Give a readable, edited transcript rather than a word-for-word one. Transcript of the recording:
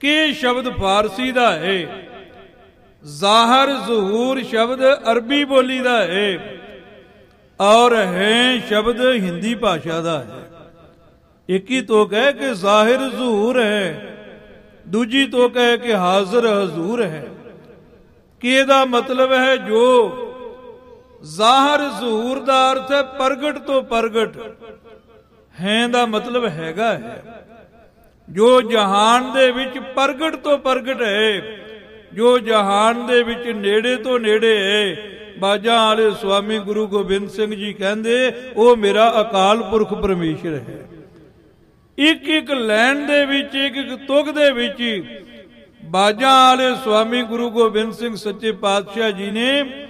ਕਿ ਸ਼ਬਦ ਫਾਰਸੀ ਦਾ ਹੈ, ਜ਼ਾਹਰ ਜ਼ਹੂਰ ਸ਼ਬਦ ਅਰਬੀ ਬੋਲੀ ਦਾ ਹੈ, ਔਰ ਹੈ ਸ਼ਬਦ ਹਿੰਦੀ ਭਾਸ਼ਾ ਦਾ ਹੈ। ਇੱਕ ਹੀ ਤੁਕ ਹੈ ਕਿ ਜ਼ਾਹਿਰ ਜ਼ਹੂਰ ਹੈ, ਦੂਜੀ ਤੁਕ ਹੈ ਕਿ ਹਾਜ਼ਰ ਹਜ਼ੂਰ ਹੈ। ਕਿ ਇਹਦਾ ਮਤਲਬ ਹੈ ਜੋ ਜ਼ਾਹਰ ਜ਼ਹੂਰ ਦਾ ਅਰਥ ਹੈ ਪ੍ਰਗਟ ਤੋਂ ਪ੍ਰਗਟ, ਹੈ ਦਾ ਮਤਲਬ ਹੈਗਾ ਹੈ। ਜੋ ਜਹਾਨ ਦੇ ਵਿੱਚ ਪ੍ਰਗਟ ਤੋਂ ਪ੍ਰਗਟ ਹੈ, ਜੋ ਜਹਾਨ ਦੇ ਵਿੱਚ ਨੇੜੇ ਤੋਂ ਨੇੜੇ ਹੈ। ਬਾਜਾਂ ਵਾਲੇ ਸਵਾਮੀ ਗੁਰੂ ਗੋਬਿੰਦ ਸਿੰਘ ਜੀ ਕਹਿੰਦੇ ਉਹ ਮੇਰਾ ਅਕਾਲ ਪੁਰਖ ਪਰਮੇਸ਼ਰ ਹੈ। ਇੱਕ ਇੱਕ ਲਾਈਨ ਦੇ ਵਿੱਚ, ਇੱਕ ਇੱਕ ਤੁਕ ਦੇ ਵਿੱਚ ਬਾਜਾਂ ਵਾਲੇ ਸਵਾਮੀ ਗੁਰੂ ਗੋਬਿੰਦ ਸਿੰਘ ਸੱਚੇ ਪਾਤਸ਼ਾਹ ਜੀ ਨੇ